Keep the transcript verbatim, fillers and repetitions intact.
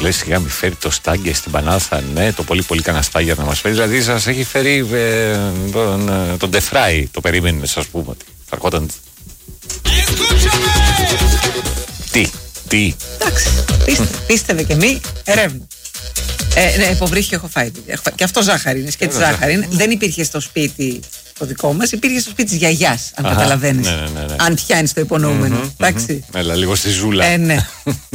λέει σιγά μη φέρει το στάγκε στην Πανάθα. Ναι, το πολύ πολύ κανένα στάγκερ να μας φέρει. Δηλαδή σας έχει φέρει ε, τον, ε, τον Ντεφράι. Το περίμενε, ας πούμε. Θα έρχονταν. Τι, τι. Εντάξει, πίστε, πίστευε και μη, ερεύνα. Ε, ναι, υποβρύχιο έχω φάει. Και αυτό ζάχαρη είναι, σκέτη ζάχαρη είναι. Δεν υπήρχε στο σπίτι το δικό μας, υπήρχε στο σπίτι της γιαγιάς, αν καταλαβαίνεις. Ναι, ναι, ναι, ναι. Αν πιάνεις το υπονοούμενο. Mm-hmm, εντάξει. Mm-hmm. Έλα, λίγο στη ζούλα. Ε, ναι.